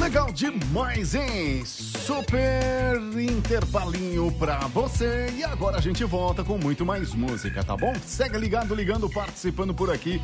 Legal demais, hein? Super intervalinho pra você. E agora a gente volta com muito mais música, tá bom? Segue ligando, participando por aqui.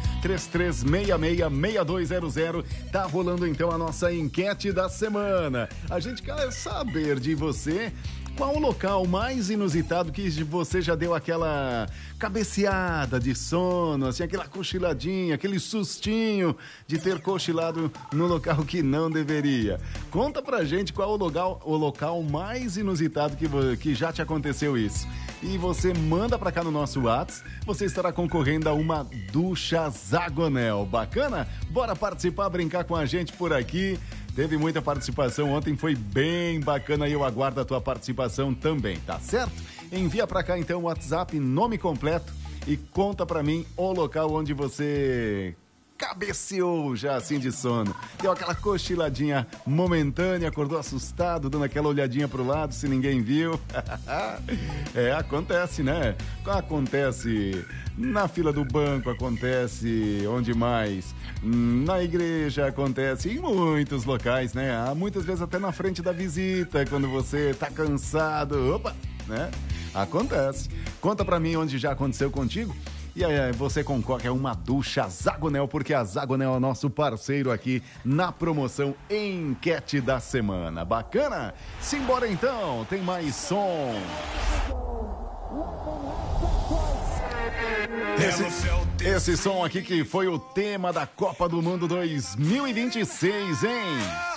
3366-6200. Tá rolando então a nossa enquete da semana. A gente quer saber de você qual o local mais inusitado que você já deu aquela cabeceada de sono, assim, aquela cochiladinha, aquele sustinho de ter cochilado no local que não deveria. Conta pra gente qual o local mais inusitado que já te aconteceu isso. E você manda pra cá no nosso WhatsApp, você estará concorrendo a uma ducha Zagonel. Bacana? Bora participar, brincar com a gente por aqui. Teve muita participação ontem, foi bem bacana e eu aguardo a tua participação também, tá certo? Envia pra cá então o WhatsApp, nome completo e conta pra mim o local onde você cabeceou já assim de sono. Deu aquela cochiladinha momentânea, acordou assustado, dando aquela olhadinha pro lado se ninguém viu. Acontece, né? Acontece na fila do banco, acontece onde mais? Na igreja acontece, em muitos locais, né? Muitas vezes até na frente da visita, quando você tá cansado, opa, né? Acontece. Conta pra mim onde já aconteceu contigo. E aí você concorre a uma ducha Zagonel, porque a Zagonel é nosso parceiro aqui na promoção Enquete da Semana. Bacana? Simbora então, tem mais som. Esse som aqui que foi o tema da Copa do Mundo 2026, hein?